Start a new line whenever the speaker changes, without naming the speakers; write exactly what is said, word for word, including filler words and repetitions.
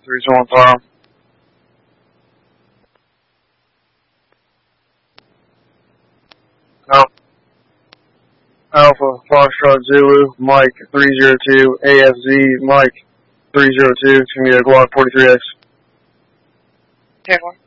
three two one file. Al Alpha Foxtrot Zulu, Mike three zero two, A F Z Mike three zero two, it's going to be a Glock forty-three X.
ten one.